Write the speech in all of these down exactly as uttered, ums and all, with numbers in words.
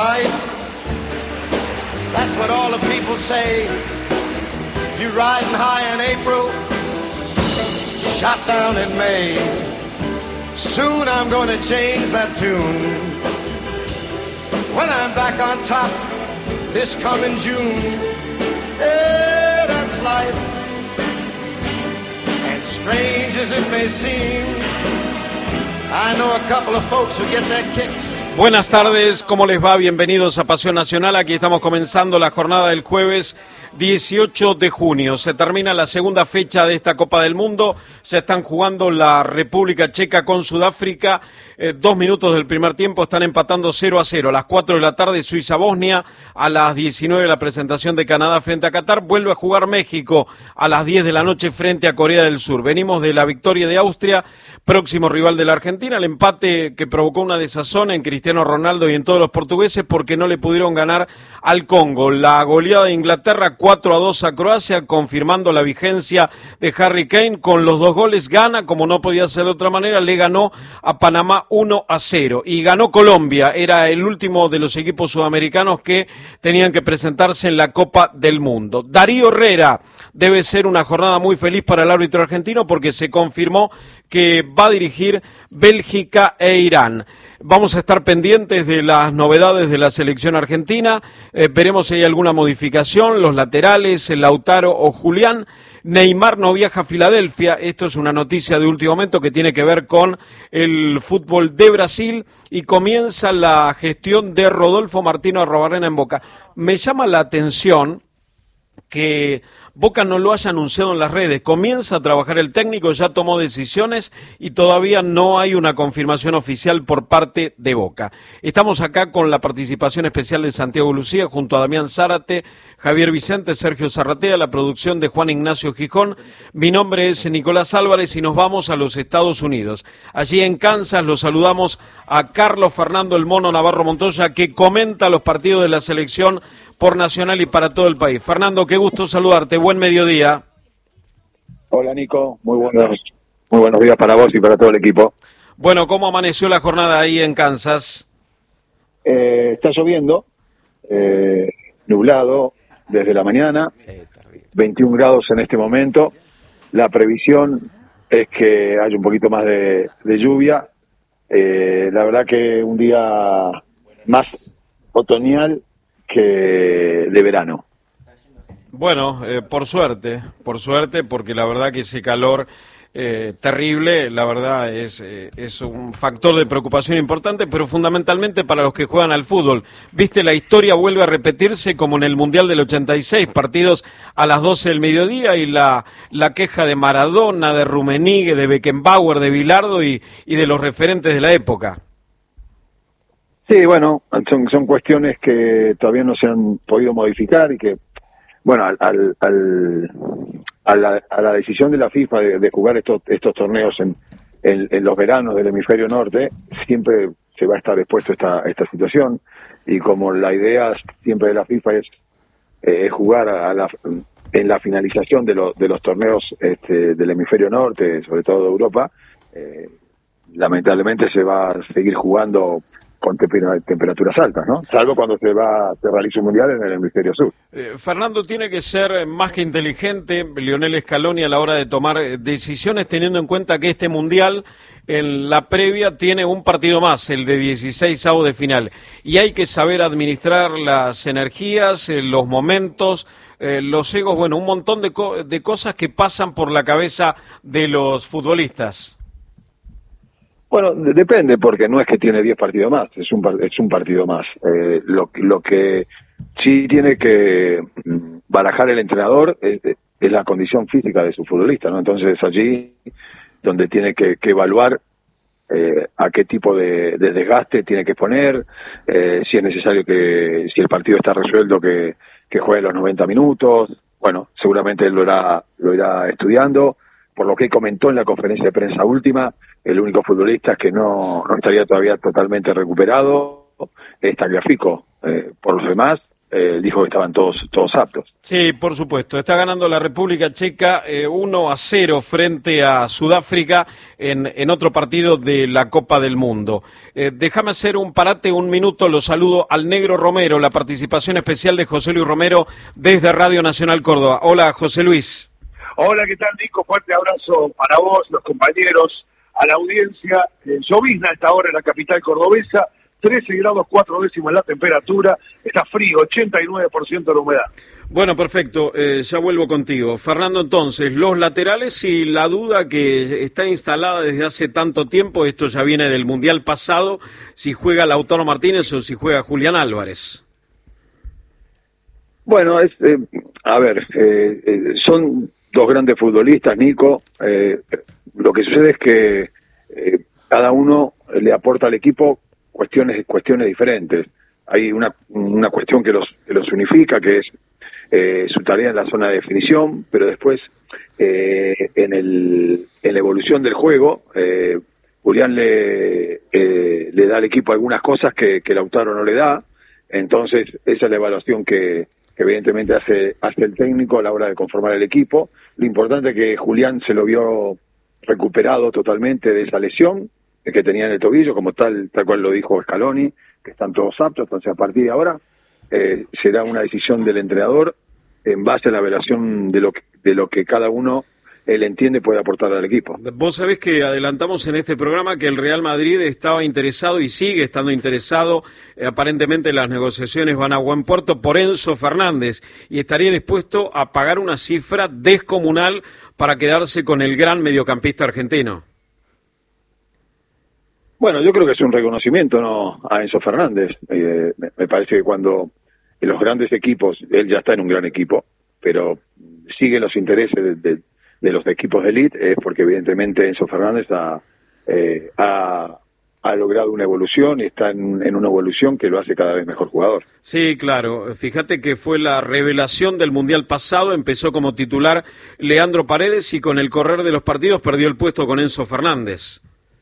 life. That's what all the people say. You riding high in April, shot down in May. Soon I'm gonna change that tune. When I'm back on top this coming June. Yeah, that's life. And strange as it may seem, I know a couple of folks who get their kicks. Buenas tardes, ¿cómo les va? Bienvenidos a Pasión Nacional. Aquí estamos comenzando la jornada del jueves dieciocho de junio. Se termina la segunda fecha de esta Copa del Mundo. Ya están jugando la República Checa con Sudáfrica. Eh, dos minutos del primer tiempo, están empatando cero a cero. A las cuatro de la tarde Suiza-Bosnia. A las diecinueve la presentación de Canadá frente a Qatar. Vuelve a jugar México a las diez de la noche frente a Corea del Sur. Venimos de la victoria de Austria, próximo rival de la Argentina. El empate que provocó una desazón en Cristiano Ronaldo y en todos los portugueses porque no le pudieron ganar al Congo. La goleada de Inglaterra cuatro a dos a Croacia, confirmando la vigencia de Harry Kane. Con los dos goles gana, como no podía ser de otra manera, le ganó a Panamá uno a cero. Y ganó Colombia, era el último de los equipos sudamericanos que tenían que presentarse en la Copa del Mundo. Darío Herrera, debe ser una jornada muy feliz para el árbitro argentino porque se confirmó que va a dirigir Bélgica e Irán. Vamos a estar pendientes de las novedades de la selección argentina, eh, veremos si hay alguna modificación, los laterales, el Lautaro o Julián. Neymar no viaja a Filadelfia, esto es una noticia de último momento que tiene que ver con el fútbol de Brasil y comienza la gestión de Rodolfo Martino Arrobarrena en Boca. Me llama la atención que Boca no lo haya anunciado en las redes. Comienza a trabajar el técnico, ya tomó decisiones y todavía no hay una confirmación oficial por parte de Boca. Estamos acá con la participación especial de Santiago Lucía junto a Damián Zárate, Javier Vicente, Sergio Zarratea, la producción de Juan Ignacio Gijón. Mi nombre es Nicolás Álvarez y nos vamos a los Estados Unidos. Allí en Kansas los saludamos a Carlos Fernando El Mono Navarro Montoya, que comenta los partidos de la selección por Nacional y para todo el país. Fernando, qué gusto saludarte, buen mediodía. Hola Nico, muy buenos, muy buenos días para vos y para todo el equipo. Bueno, ¿cómo amaneció la jornada ahí en Kansas? Eh, está lloviendo, eh, nublado desde la mañana, veintiún grados en este momento. La previsión es que haya un poquito más de, de lluvia. Eh, la verdad que un día más otoñal que de verano. Bueno, eh, por suerte, por suerte, porque la verdad que ese calor eh, terrible, la verdad es, eh, es un factor de preocupación importante, pero fundamentalmente para los que juegan al fútbol. Viste, la historia vuelve a repetirse como en el Mundial del ochenta y seis, partidos a las doce del mediodía y la, la queja de Maradona, de Rummenigge, de Beckenbauer, de Bilardo y, y de los referentes de la época. Sí, bueno, son, son cuestiones que todavía no se han podido modificar y que, bueno, al, al, al a, la, a la decisión de la FIFA de, de jugar estos estos torneos en, en, en los veranos del hemisferio norte, siempre se va a estar expuesto a esta, esta situación y como la idea siempre de la FIFA es, eh, es jugar a la, en la finalización de, lo, de los torneos este, del hemisferio norte, sobre todo de Europa, eh, lamentablemente se va a seguir jugando con temperaturas altas, ¿no? Salvo cuando se va se realiza un mundial en el hemisferio sur. Eh, Fernando, tiene que ser más que inteligente Lionel Scaloni a la hora de tomar decisiones, teniendo en cuenta que este mundial en la previa tiene un partido más, el de dieciséis avos de final, y hay que saber administrar las energías, eh, los momentos, eh, los egos, bueno, un montón de, co- de cosas que pasan por la cabeza de los futbolistas. Bueno, de- depende, porque no es que tiene diez partidos más, es un par- es un partido más. Eh, lo, lo que sí tiene que mm, barajar el entrenador es, es la condición física de su futbolista, ¿no? Entonces allí donde tiene que, que evaluar eh, a qué tipo de, de desgaste tiene que poner, eh, si es necesario que, si el partido está resuelto, que, que juegue los noventa minutos. Bueno, seguramente él lo irá, lo irá estudiando. Por lo que comentó en la conferencia de prensa última, el único futbolista que no, no estaría todavía totalmente recuperado es Tagliafico. Eh, por los demás, eh, dijo que estaban todos todos aptos. Sí, por supuesto. Está ganando la República Checa eh, uno a cero frente a Sudáfrica en, en otro partido de la Copa del Mundo. Eh, déjame hacer un parate, un minuto, lo saludo al Negro Romero, la participación especial de José Luis Romero desde Radio Nacional Córdoba. Hola, José Luis. Hola, ¿qué tal, Nico? Fuerte abrazo para vos, los compañeros, a la audiencia. Eh, llovizna a esta hora en la capital cordobesa, trece grados cuatro décimos la temperatura, está frío, ochenta y nueve por ciento la humedad. Bueno, perfecto, eh, ya vuelvo contigo. Fernando, entonces, los laterales y la duda que está instalada desde hace tanto tiempo, esto ya viene del Mundial pasado, si juega Lautaro Martínez o si juega Julián Álvarez. Bueno, es, eh, a ver, eh, eh, son dos grandes futbolistas, Nico. Eh, lo que sucede es que eh, cada uno le aporta al equipo cuestiones cuestiones diferentes. Hay una una cuestión que los que los unifica, que es eh, su tarea en la zona de definición, pero después eh, en el en la evolución del juego, eh, Julián le eh, le da al equipo algunas cosas que, que Lautaro no le da. Entonces esa es la evaluación que que evidentemente hace hace el técnico a la hora de conformar el equipo. Lo importante es que Julián se lo vio recuperado totalmente de esa lesión que tenía en el tobillo, como tal tal cual lo dijo Scaloni, que están todos aptos. Entonces a partir de ahora eh, será una decisión del entrenador en base a la evaluación de lo que, de lo que cada uno él entiende puede aportar al equipo. Vos sabés que adelantamos en este programa que el Real Madrid estaba interesado y sigue estando interesado, eh, aparentemente las negociaciones van a buen puerto, por Enzo Fernández, y estaría dispuesto a pagar una cifra descomunal para quedarse con el gran mediocampista argentino. Bueno, yo creo que es un reconocimiento, ¿no?, a Enzo Fernández. Eh, me, me parece que cuando en los grandes equipos, él ya está en un gran equipo, pero sigue los intereses de, de de los equipos de élite, es porque evidentemente Enzo Fernández ha, eh, ha, ha logrado una evolución y está en, en una evolución que lo hace cada vez mejor jugador. Sí, claro. Fíjate que fue la revelación del Mundial pasado, empezó como titular Leandro Paredes y con el correr de los partidos perdió el puesto con Enzo Fernández.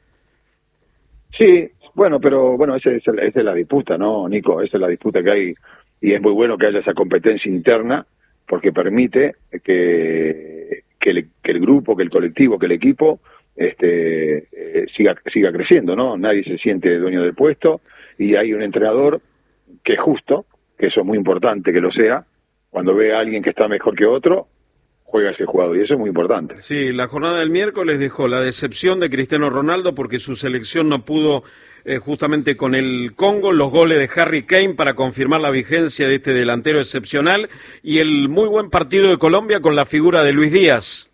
Sí, bueno, pero bueno, esa es, esa es la disputa, ¿no, Nico? Esa es la disputa que hay y es muy bueno que haya esa competencia interna porque permite que Que el, que el grupo, que el colectivo, que el equipo este, eh, siga siga creciendo, ¿no? Nadie se siente dueño del puesto y hay un entrenador que es justo, que eso es muy importante que lo sea, cuando ve a alguien que está mejor que otro, juega ese jugador y eso es muy importante. Sí, la jornada del miércoles dejó la decepción de Cristiano Ronaldo porque su selección no pudo eh, justamente con el Congo, los goles de Harry Kane para confirmar la vigencia de este delantero excepcional y el muy buen partido de Colombia con la figura de Luis Díaz.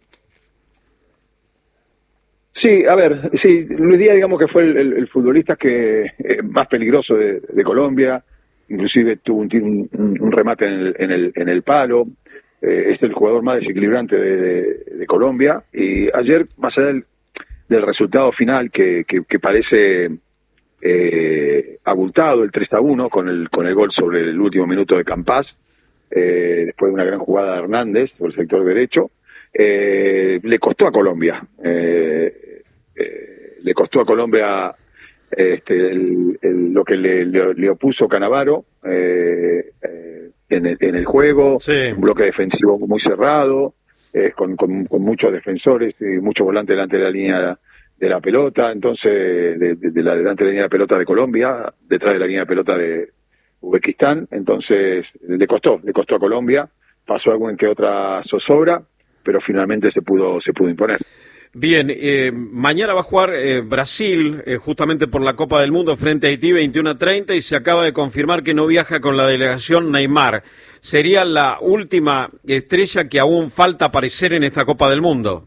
Sí, a ver, sí, Luis Díaz digamos que fue el, el, el futbolista que eh, más peligroso de, de Colombia, inclusive tuvo un, un, un remate en el, en el, en el palo, eh, es el jugador más desequilibrante de, de, de Colombia y ayer, más allá del, del resultado final que, que, que parece eh, abultado, el tres a uno con el, con el gol sobre el último minuto de Campas, eh, después de una gran jugada de Hernández por el sector derecho, eh, le costó a Colombia, eh, eh, le costó a Colombia este, el, el, lo que le, le, le opuso Canavaro eh, eh, en, el, en el juego, sí. Un bloque defensivo muy cerrado, eh, con, con, con muchos defensores y muchos volantes delante de la línea de la pelota, entonces de, de, de la delante de la línea de pelota de Colombia, detrás de la línea de pelota de Uzbekistán, entonces le costó, le costó a Colombia, pasó alguna que otra zozobra, pero finalmente se pudo se pudo imponer. Bien, eh, mañana va a jugar eh, Brasil, eh, justamente por la Copa del Mundo frente a Haití, veintiuno a treinta, y se acaba de confirmar que no viaja con la delegación Neymar. Sería la última estrella que aún falta aparecer en esta Copa del Mundo.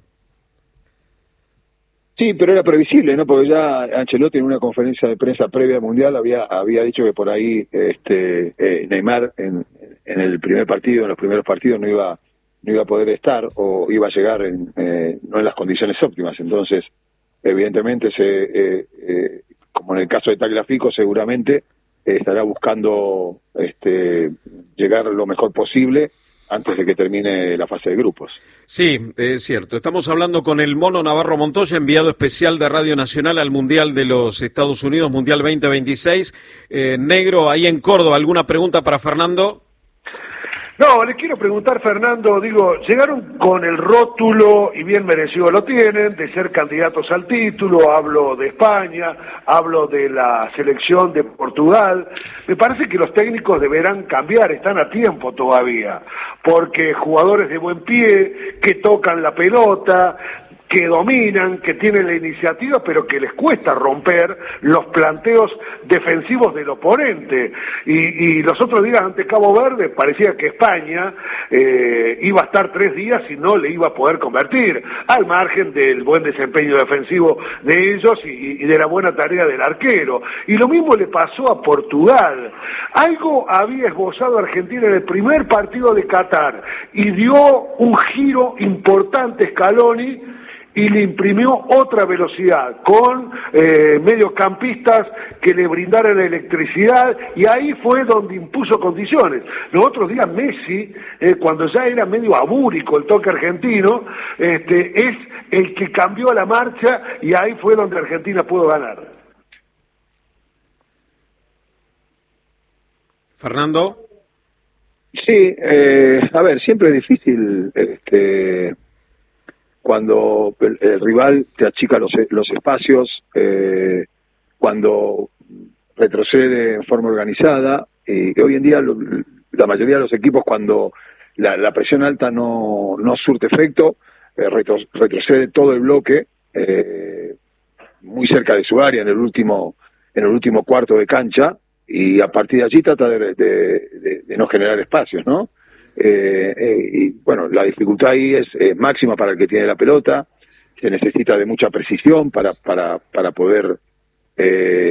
Sí, pero era previsible, ¿no? Porque ya Ancelotti en una conferencia de prensa previa al Mundial había había dicho que por ahí este eh, Neymar en, en el primer partido, en los primeros partidos no iba no iba a poder estar o iba a llegar en, eh, no en las condiciones óptimas. Entonces, evidentemente, se eh, eh, como en el caso de Tagliafico, seguramente eh, estará buscando este llegar lo mejor posible antes de que termine la fase de grupos. Sí, es cierto. Estamos hablando con el Mono Navarro Montoya, enviado especial de Radio Nacional al Mundial de los Estados Unidos, Mundial veinte veintiséis. Eh, Negro, ahí en Córdoba, ¿alguna pregunta para Fernando? No, les quiero preguntar, Fernando, digo, llegaron con el rótulo, y bien merecido lo tienen, de ser candidatos al título, hablo de España, hablo de la selección de Portugal. Me parece que los técnicos deberán cambiar, están a tiempo todavía, porque jugadores de buen pie, que tocan la pelota, que dominan, que tienen la iniciativa, pero que les cuesta romper los planteos defensivos del oponente. Y, y los otros días ante Cabo Verde parecía que España eh, iba a estar tres días y no le iba a poder convertir, al margen del buen desempeño defensivo de ellos y, y de la buena tarea del arquero. Y lo mismo le pasó a Portugal. Algo había esbozado Argentina en el primer partido de Qatar y dio un giro importante Scaloni y le imprimió otra velocidad, con eh, mediocampistas que le brindaran electricidad, y ahí fue donde impuso condiciones. Los otros días Messi, eh, cuando ya era medio abúrico el toque argentino, este, es el que cambió la marcha, y ahí fue donde Argentina pudo ganar. Fernando. Sí, eh, a ver, siempre es difícil este cuando el, el rival te achica los, los espacios, eh, cuando retrocede en forma organizada, y hoy en día lo, la mayoría de los equipos, cuando la, la presión alta no, no surte efecto, eh, retro, retrocede todo el bloque eh, muy cerca de su área en el último en el último cuarto de cancha, y a partir de allí trata de, de, de, de no generar espacios, ¿no? Eh, eh, y bueno, la dificultad ahí es eh, máxima para el que tiene la pelota, se necesita de mucha precisión para para para poder eh,